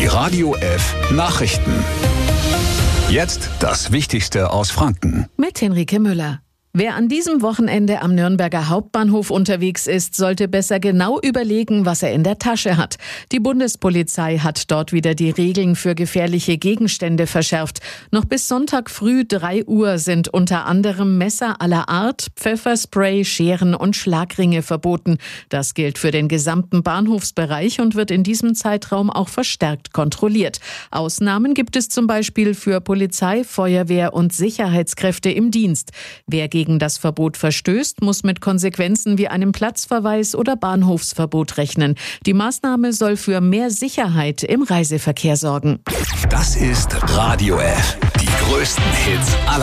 Radio F Nachrichten. Jetzt das Wichtigste aus Franken. Mit Henrike Müller. Wer an diesem Wochenende am Nürnberger Hauptbahnhof unterwegs ist, sollte besser genau überlegen, was er in der Tasche hat. Die Bundespolizei hat dort wieder die Regeln für gefährliche Gegenstände verschärft. Noch bis Sonntag früh 3 Uhr sind unter anderem Messer aller Art, Pfefferspray, Scheren und Schlagringe verboten. Das gilt für den gesamten Bahnhofsbereich und wird in diesem Zeitraum auch verstärkt kontrolliert. Ausnahmen gibt es zum Beispiel für Polizei, Feuerwehr und Sicherheitskräfte im Dienst. Wer gegen das Verbot verstößt, muss mit Konsequenzen wie einem Platzverweis oder Bahnhofsverbot rechnen. Die Maßnahme soll für mehr Sicherheit im Reiseverkehr sorgen. Das ist Radio F. Die größten Hits aller